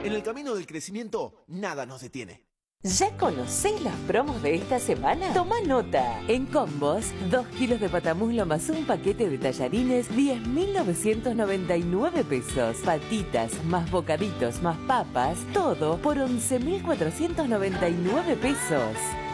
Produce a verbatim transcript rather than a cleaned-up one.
En el camino del crecimiento, nada nos detiene. ¿Ya conocés las promos de esta semana? Toma nota. En Combos, dos kilos de patamuslo más un paquete de tallarines, diez mil novecientos noventa y nueve pesos. Patitas, más bocaditos, más papas, todo por once mil cuatrocientos noventa y nueve pesos.